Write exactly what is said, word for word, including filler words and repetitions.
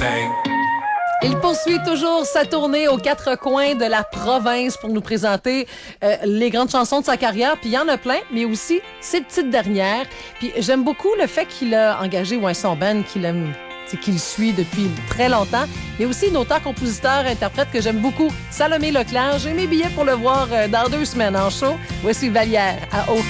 Il poursuit toujours sa tournée aux quatre coins de la province pour nous présenter euh, les grandes chansons de sa carrière. Puis il y en a plein, mais aussi ses petites dernières. Puis j'aime beaucoup le fait qu'il a engagé Winston Ben, qu'il aime, qu'il suit depuis très longtemps. Il y a aussi une auteure, compositeur, interprète que j'aime beaucoup, Salomé Leclerc. J'ai mes billets pour le voir euh, dans deux semaines en show. Voici Vallière à Haut.